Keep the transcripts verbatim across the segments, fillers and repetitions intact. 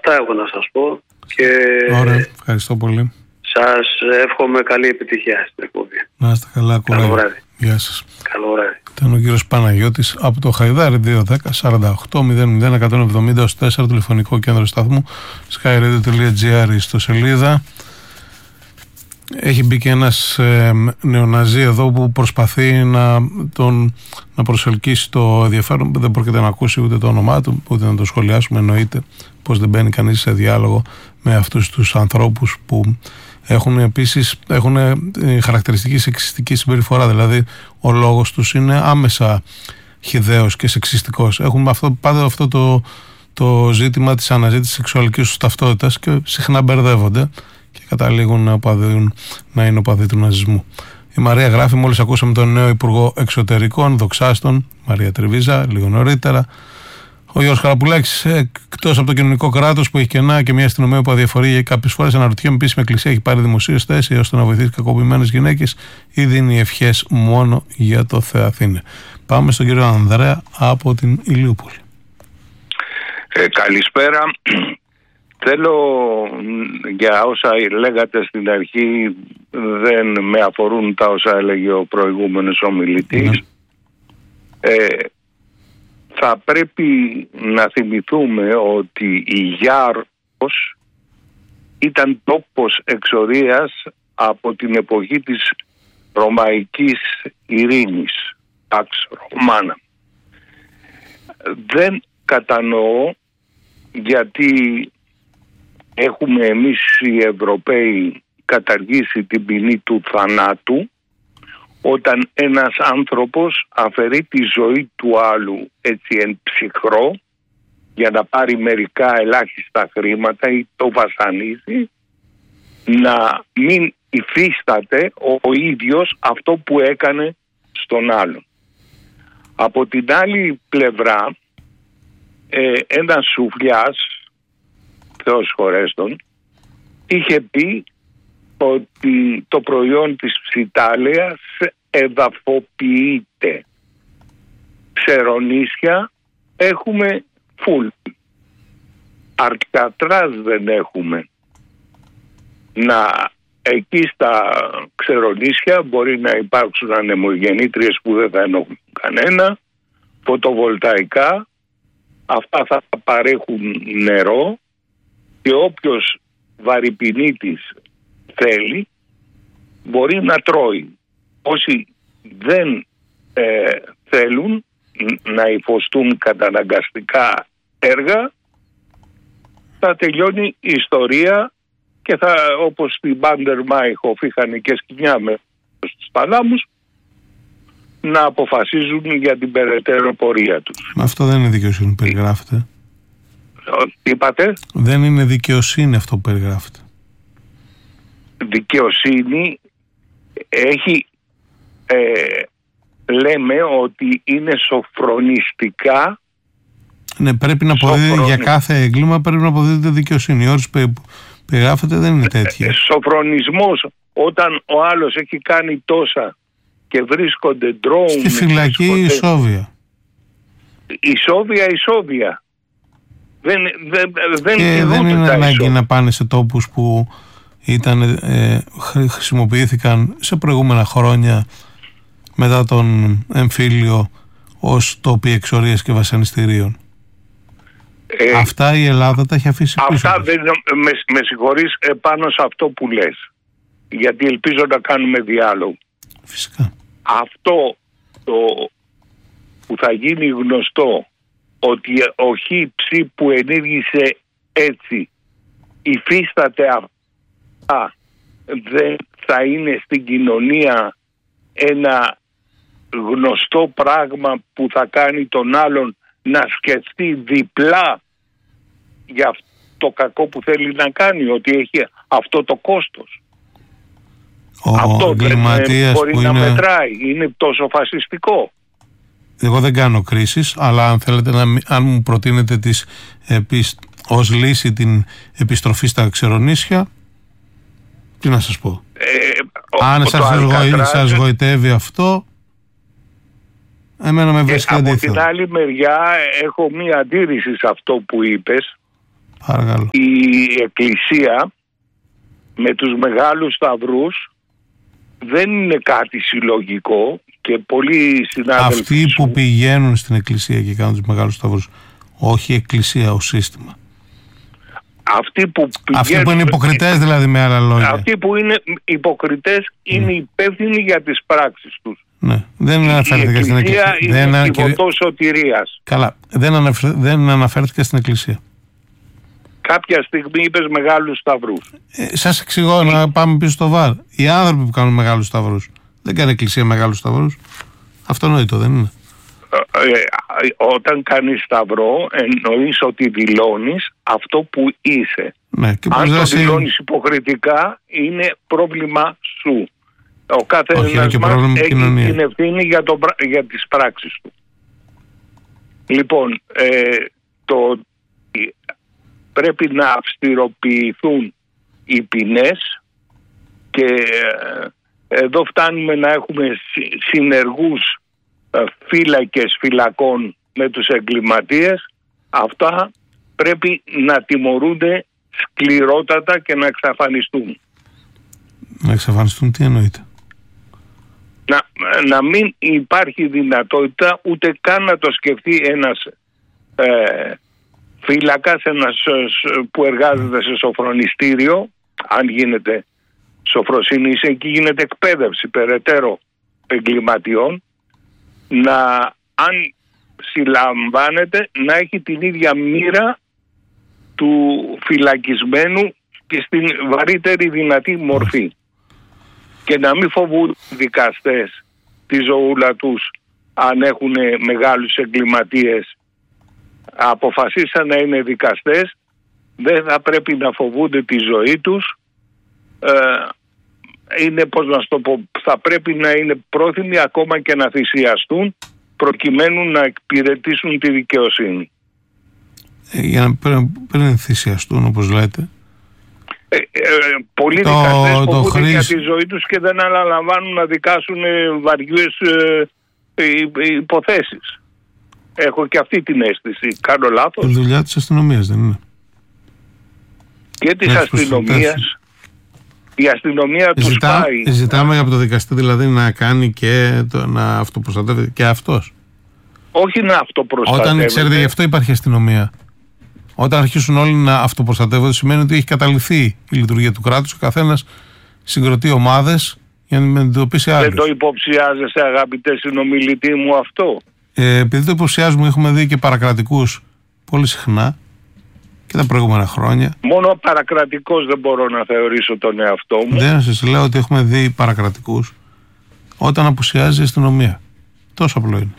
Αυτά έχω να σας πω. Και ωραία, ευχαριστώ πολύ. Σας εύχομαι καλή επιτυχία στην εκπομπή. Να είστε καλά, καλό βράδυ. Γεια σας. Καλό βράδυ. Ήταν ο κύριος Παναγιώτης από το Χαϊδάρι. Δύο δέκα σαράντα οκτώ μηδέν μηδέν εκατόν εβδομήντα τέσσερα, τηλεφωνικό κέντρο σταθμού, skyradio τελεία gr στο σελίδα. Έχει μπει και ένας ε, νεοναζί εδώ που προσπαθεί να, τον, να προσελκύσει το ενδιαφέρον. Δεν πρόκειται να ακούσει ούτε το όνομά του, ούτε να το σχολιάσουμε. Εννοείται πως δεν μπαίνει κανείς σε διάλογο με αυτούς τους ανθρώπους που έχουν επίσης έχουν χαρακτηριστική σεξιστική συμπεριφορά. Δηλαδή ο λόγος τους είναι άμεσα χυδαίος και σεξιστικός. Έχουν αυτό, πάντα αυτό το, το ζήτημα της αναζήτησης σεξουαλικής τους ταυτότητας και συχνά μπερδεύονται και καταλήγουν να, οπαδίουν, να είναι οπαδοί του ναζισμού. Η Μαρία γράφει: μόλις ακούσαμε τον νέο Υπουργό Εξωτερικών, δοξάστον, Μαρία Τρεβίζα, λίγο νωρίτερα. Ο Γιώργος Χαραπουλάκης, εκτός από το κοινωνικό κράτος που έχει κενά και μια αστυνομία που αδιαφορεί για κάποιες φορές, αναρωτιέμαι επίσης με εκκλησία έχει πάρει δημοσίως θέση ώστε να βοηθήσει κακοποιημένες γυναίκες ή δίνει ευχές μόνο για το Θεαθήνε. Πάμε στον κύριο Ανδρέα από την Ηλιούπολη. Ε, καλησπέρα. Θέλω, για όσα λέγατε στην αρχή, δεν με αφορούν τα όσα έλεγε ο προηγούμενος ομιλητής. Ναι. Ε, θα πρέπει να θυμηθούμε ότι η Γιάρος ήταν τόπος εξορίας από την εποχή της Ρωμαϊκής ειρήνης, Pax Romana. Δεν κατανοώ γιατί έχουμε εμείς οι Ευρωπαίοι καταργήσει την ποινή του θανάτου όταν ένας άνθρωπος αφαιρεί τη ζωή του άλλου έτσι εν ψυχρό για να πάρει μερικά ελάχιστα χρήματα ή το βασανίζει, να μην υφίσταται ο ίδιος αυτό που έκανε στον άλλον. Από την άλλη πλευρά, ε, ένας σουφλιάς, Θεός χωρέστον, είχε πει ότι το προϊόν της ψιτάλαιας εδαφοποιείται. Ξερονίσια έχουμε φουλ. Αρκατράς δεν έχουμε. Να εκεί στα Ξερονίσια μπορεί να υπάρξουν ανεμογεννήτριες που δεν θα ενοχλούν κανένα, φωτοβολταϊκά, αυτά θα παρέχουν νερό και όποιος βαρυπινίτης θέλει μπορεί να τρώει. Όσοι δεν ε, θέλουν να υποστούν καταναγκαστικά έργα, θα τελειώνει η ιστορία και θα, όπως στην Μπάντερ Μάιχοφ είχαν και σκοινιά με στους παλάμους, να αποφασίζουν για την περαιτέρω πορεία τους. Αυτό δεν είναι δικαιοσύνη που περιγράφεται. Τι είπατε? Δεν είναι δικαιοσύνη αυτό που περιγράφεται. Δικαιοσύνη έχει, ε, λέμε ότι είναι σοφρονιστικά. Ναι, πρέπει να αποδίδει για κάθε έγκλημα, πρέπει να αποδίδεται δικαιοσύνη. Οι όρους που περιγράφεται δεν είναι τέτοια. Ε, σοφρονισμός, όταν ο άλλος έχει κάνει τόσα και βρίσκονται ντρόουν. Στη φυλακή η Σόβια. Η Σόβια, η Σόβια. Δεν, δεν, δεν, και δεν είναι ανάγκη να πάνε σε τόπους που ήταν, ε, χρησιμοποιήθηκαν σε προηγούμενα χρόνια μετά τον εμφύλιο ως τόποι εξορίας και βασανιστήριων. Ε, αυτά η Ελλάδα τα έχει αφήσει πίσω. Αυτά δεν, με, με συγχωρείς επάνω σε αυτό που λες, γιατί ελπίζω να κάνουμε διάλογο. Φυσικά. Αυτό το που θα γίνει γνωστό, ότι ο χύψη που ενήργησε έτσι υφίσταται αυτά, δεν θα είναι στην κοινωνία ένα γνωστό πράγμα που θα κάνει τον άλλον να σκεφτεί διπλά για το κακό που θέλει να κάνει, ότι έχει αυτό το κόστος. Ο αυτό δεν μπορεί που να είναι... μετράει, είναι τόσο φασιστικό. Εγώ δεν κάνω κρίσεις, αλλά αν θέλετε να, αν μου προτείνετε τις, επισ... ως λύση την επιστροφή στα Ξερονίσια, τι να σας πω. Ε, αν ο, σας, Αλκατράζ... σας γοητεύει αυτό, εμένα με βρίσκει αντίθετο. Από την άλλη μεριά έχω μία αντίρρηση σε αυτό που είπες. Παρακαλώ. Η Εκκλησία με τους μεγάλους σταυρούς δεν είναι κάτι συλλογικό και πολλοί συνάδελφοι... Αυτοί που πηγαίνουν στην Εκκλησία και κάνουν τους μεγάλους σταυρούς, όχι η Εκκλησία ως σύστημα. Αυτοί που, πηγαίνουν, αυτοί που είναι υποκριτές δηλαδή, με άλλα λόγια. Αυτοί που είναι υποκριτές είναι mm. υπεύθυνοι για τις πράξεις τους. Ναι, δεν αναφέρθηκα στην Εκκλησία. Είναι δεν κυβωτός σωτηρίας. Καλά, δεν, αναφερ... δεν αναφέρθηκα στην Εκκλησία. Κάποια στιγμή είπες μεγάλους σταυρούς. Ε, σας εξηγώ, να πάμε πίσω στο βαρ. Οι άνθρωποι που κάνουν μεγάλους σταυρούς, δεν κάνει Εκκλησία μεγάλους σταυρούς. Αυτονόητο δεν είναι? Ε, ε, όταν κάνεις σταυρό εννοείς ότι δηλώνεις αυτό που είσαι. Ναι, και αν το δράση... δηλώνεις υποκριτικά είναι πρόβλημα σου. Ο κάθε ένας μας έχει την ευθύνη για, το, για τις πράξεις του. Λοιπόν, ε, το πρέπει να αυστηροποιηθούν οι ποινές και ε, εδώ φτάνουμε να έχουμε συνεργούς φύλακες φυλακών με τους εγκληματίες. Αυτά πρέπει να τιμωρούνται σκληρότατα και να εξαφανιστούν. Να εξαφανιστούν τι εννοείται? Να, να μην υπάρχει δυνατότητα ούτε καν να το σκεφτεί ένας ε, φύλακας, ένας που εργάζεται σε σοφρονιστήριο, αν γίνεται σοφροσύνη, εκεί γίνεται εκπαίδευση περαιτέρω εγκληματιών, να αν συλλαμβάνεται να έχει την ίδια μοίρα του φυλακισμένου και στην βαρύτερη δυνατή μορφή και να μην φοβούν δικαστές τη ζωούλα τους αν έχουν μεγάλους εγκληματίες. Αποφασίσαν να είναι δικαστές, δεν θα πρέπει να φοβούνται τη ζωή τους. ε, είναι, πώς να το πω, θα πρέπει να είναι πρόθυμοι ακόμα και να θυσιαστούν προκειμένου να εξυπηρετήσουν τη δικαιοσύνη. Ε, για να πριν, πριν θυσιαστούν, όπως λέτε. Ε, ε, πολλοί το, δικαστές φοβούνται χρήσ... για τη ζωή τους και δεν αναλαμβάνουν να δικάσουν βαριές ε, ε, υποθέσεις. Έχω και αυτή την αίσθηση. Κάνω λάθος? Η δουλειά της αστυνομίας δεν είναι? Και της αστυνομίας. Η αστυνομία τους Ζητά, πάει. Ζητάμε από το δικαστή δηλαδή να κάνει και το, να αυτοπροστατεύεται και αυτός. Όχι να αυτοπροστατεύεται. Όταν ξέρετε, γι' αυτό υπάρχει αστυνομία. Όταν αρχίσουν όλοι να αυτοπροστατεύονται, σημαίνει ότι έχει καταληθεί η λειτουργία του κράτους. Ο καθένας συγκροτεί ομάδες για να αντιμετωπίσει άλλους. Δεν το υποψιάζεσαι, αγαπητέ συνομιλητή μου, αυτό? Ε, επειδή το υποψιάζουμε, έχουμε δει και παρακρατικούς πολύ συχνά και τα προηγούμενα χρόνια. Μόνο παρακρατικός δεν μπορώ να θεωρήσω τον εαυτό μου. Δεν σας λέω ότι έχουμε δει παρακρατικούς όταν απουσιάζει η αστυνομία. Τόσο απλό είναι.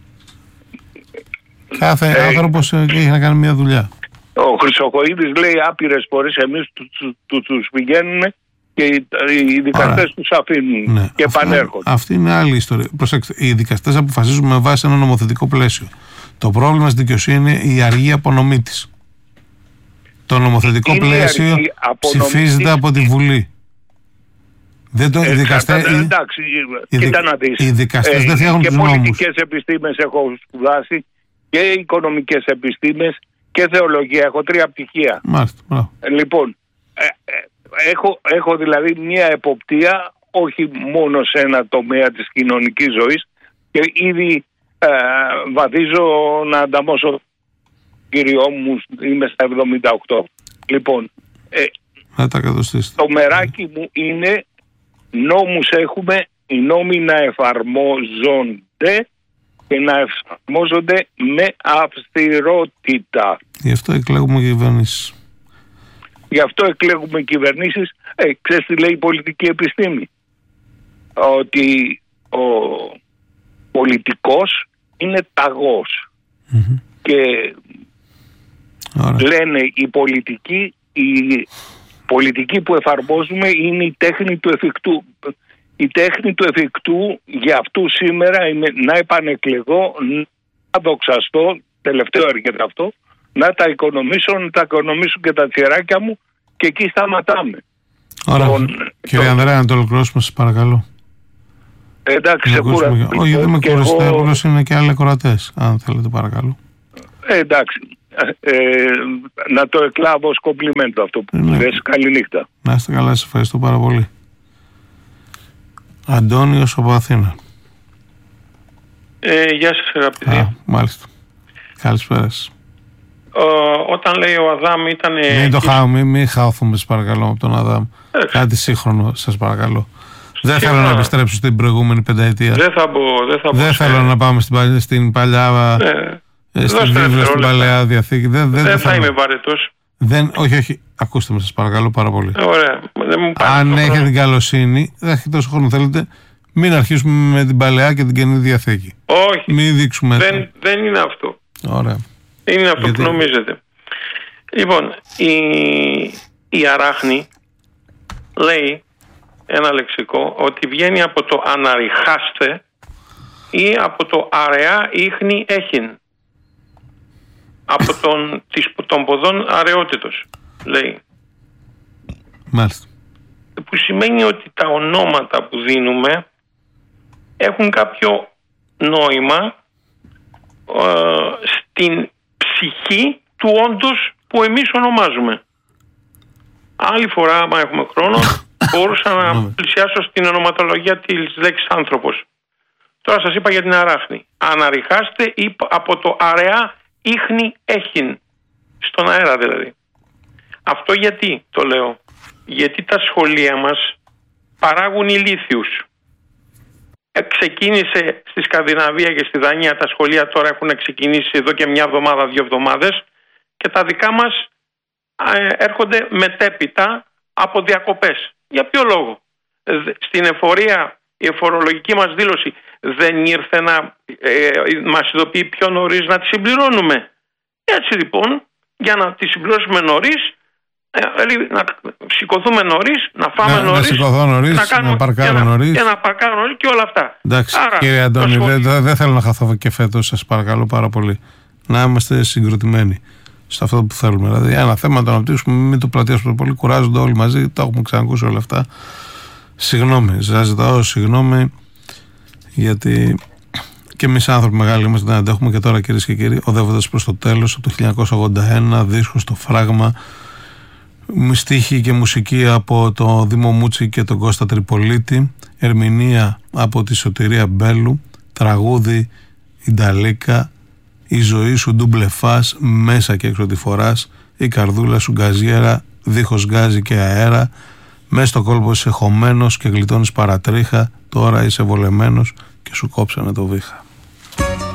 Κάθε ε, άνθρωπος έχει να κάνει μια δουλειά. Ο Χρυσοχοΐδης λέει άπειρες φορές εμείς τους του, του, τους πηγαίνουμε και οι, οι δικαστές τους αφήνουν, ναι, και επανέρχονται. Αυτή είναι άλλη ιστορία. Προσέξτε, οι δικαστές αποφασίζουν με βάση ένα νομοθετικό πλαίσιο. Το πρόβλημα στη δικαιοσύνη είναι η αργή απονομή της. Το νομοθετικό είναι πλαίσιο ψηφίζεται από τη Βουλή. Δεν το, ε, οι δικαστές, κατα, εντάξει, οι, κοίτα να δεις. Οι δικαστές ε, δεν φτιάχνουν τους νόμους. Και πολιτικές επιστήμες έχω σπουδάσει και οικονομικές επιστήμες και θεολογία. Έχω τρία πτυχία. Μάλιστα, ε, λοιπόν, ε, ε, έχω, έχω δηλαδή μια εποπτεία όχι μόνο σε ένα τομέα της κοινωνικής ζωής και ήδη ε, βαδίζω να ανταμώσω κύριό μου, είμαι στα εβδομήντα οκτώ. Λοιπόν, ε, το μεράκι μου είναι νόμους έχουμε, οι νόμοι να εφαρμόζονται και να εφαρμόζονται με αυστηρότητα. Γι' αυτό εκλέγουμε κυβερνήσεις. Γι' αυτό εκλέγουμε κυβερνήσεις. Ε, ξέρεις τι λέει η πολιτική επιστήμη? Ότι ο πολιτικός είναι ταγός. Mm-hmm. Και Άρα. λένε οι πολιτικοί, η πολιτική που εφαρμόζουμε είναι η τέχνη του εφικτού. Η τέχνη του εφικτού για αυτού σήμερα είναι να επανεκλεγώ, να δοξαστώ, τελευταίο έρχεται αυτό, να τα οικονομήσω, να τα οικονομήσουν και τα τσιράκια μου και εκεί σταματάμε. Ωραία. Τον, Κύριε τον... Ανδρέα, να το ολοκληρώσουμε σας παρακαλώ. Εντάξει, σε κουραστώ. Όχι, δεν με κουραστώ, εγώ... είναι και άλλοι κορατές, αν θέλετε παρακαλώ. Ε, εντάξει. ε, να το εκλάβω ως κομπλιμέντο αυτό που ναι. λες. Καληνύχτα. Να είστε καλά, σας ευχαριστώ πάρα πολύ. Αντώνιος από Αθήνα. Ε, γεια σας αγαπητοί. Α, μάλιστα. Καλησπέρα σας. Όταν λέει ο Αδάμ ήταν... Μην το χάω, μην, μην χάωθουμε σας παρακαλώ από τον Αδάμ. Ε, Κάτι σύγχρονο σας παρακαλώ. Δεν θέλω να επιστρέψω στην προηγούμενη πενταετία. Δεν θα μπω. Δεν, θα μπω δεν σε... θέλω να πάμε στην, παλιά, στην παλιά... Ε, στην Βίβλο, στην Παλαιά Διαθήκη. Δεν, δεν, δεν θα θέλω. είμαι βαρετός. Δεν, όχι, όχι. Ακούστε με σας παρακαλώ πάρα πολύ. Ωραία. Δεν μου Αν έχετε την καλοσύνη, δεν έχετε τόσο χρόνο θέλετε, μην αρχίσουμε με την Παλαιά και την Καινή Διαθήκη. Όχι. Μην δείξουμε. Δεν, δεν είναι αυτό. Ωραία. Είναι αυτό Γιατί... που νομίζετε. Λοιπόν, η, η αράχνη λέει ένα λεξικό ότι βγαίνει από το αναρριχάστε ή από το αραιά ίχνη έχειν. Από τον, της, των ποδών αραιότητος, λέει. Μάλιστα. Που σημαίνει ότι τα ονόματα που δίνουμε έχουν κάποιο νόημα ε, στην ψυχή του όντως που εμείς ονομάζουμε. Άλλη φορά, άμα έχουμε χρόνο, μπορούσα να πλησιάσω στην ονοματολογία της λέξης άνθρωπος. Τώρα σας είπα για την αράχνη. Αναρριχάστε ή από το αραιά ίχνη έχειν. Στον αέρα δηλαδή. Αυτό γιατί το λέω? Γιατί τα σχολεία μας παράγουν ηλίθιους. Ε, ξεκίνησε στη Σκανδιναβία και στη Δανία τα σχολεία, τώρα έχουν ξεκινήσει εδώ και μια εβδομάδα, δύο εβδομάδες, και τα δικά μας ε, έρχονται μετέπειτα από διακοπές. Για ποιο λόγο? Ε, στην εφορία, η εφορολογική μας δήλωση δεν ήρθε να ε, μας ειδοποιεί πιο νωρίς να τη συμπληρώνουμε? Έτσι λοιπόν, για να τη συμπληρώσουμε νωρίς, να σηκωθούμε νωρίς, να φάμε να, νωρίς, να σηκωθώ νωρίς, να, κάνουμε, να παρκάρω νωρίς και να παρκάρω νωρίς και όλα αυτά. Εντάξει, άρα, κύριε Αντώνη, δεν δε, δε θέλω να χαθώ και φέτος, σας παρακαλώ πάρα πολύ. Να είμαστε συγκροτημένοι σε αυτό που θέλουμε. Δηλαδή, ένα θέμα να το αναπτύξουμε, μην το πλατιάσουμε πολύ, κουράζονται όλοι μαζί, τα έχουμε ξανακούσει όλα αυτά. Συγγνώμη, σας ζητάω συγγνώμη, γιατί και εμείς άνθρωποι μεγάλοι είμαστε, δεν αντέχουμε. Και τώρα, κυρίες και κύριοι, οδεύοντας προς το τέλος, από το χίλια εννιακόσια ογδόντα ένα, δίσκο στο φράγμα. Στίχη και μουσική από το Δήμο Μούτσι και τον Κώστα Τριπολίτη, ερμηνεία από τη Σωτηρία Μπέλου, τραγούδι η Νταλίκα, η ζωή σου ντουμπλεφάς, μέσα και έξω τη φοράς, η καρδούλα σου γκαζιέρα, δίχως γκάζι και αέρα, μέσα στο κόλπο είσαι χωμένος και γλιτώνεις παρατρίχα, τώρα είσαι βολεμένος και σου κόψανε το βήχα.